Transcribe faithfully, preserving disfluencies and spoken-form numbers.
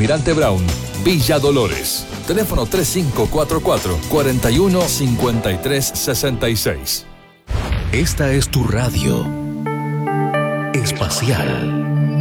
Almirante Brown, Villa Dolores. Teléfono tres cinco cuatro cuatro, cuatro uno cinco tres seis seis. Esta es tu radio espacial.